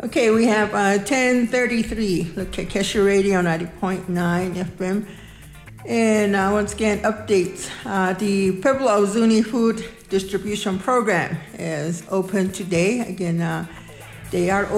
Okay, we have 1033, the Keshe Radio 90.9 FM. And once again, updates. The Pueblo Zuni Food Distribution Program is open today. Again, they are